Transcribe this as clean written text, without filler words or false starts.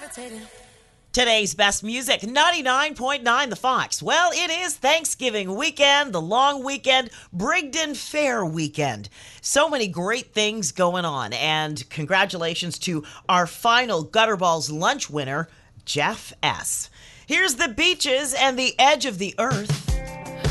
Today's best music, 99.9 The Fox. Well, it is Thanksgiving weekend, the long weekend, Brigden Fair weekend. So many great things going on, and congratulations to our final Gutterballs lunch winner, Jeff S. Here's the Beaches and the Edge of the Earth.